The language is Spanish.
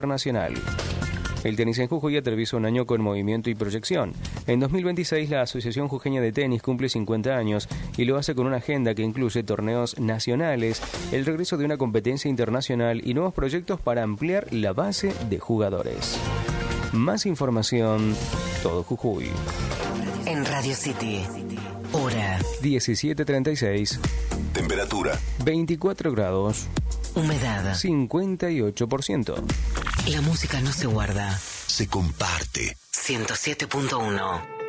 internacional. El tenis en Jujuy atraviesa un año con movimiento y proyección. En 2026 la Asociación Jujeña de Tenis cumple 50 años y lo hace con una agenda que incluye torneos nacionales, el regreso de una competencia internacional y nuevos proyectos para ampliar la base de jugadores. Más información, Todo Jujuy. En Radio City, hora 17:36. Temperatura 24 grados. Humedad 58%. La música no se guarda. se comparte. 107.1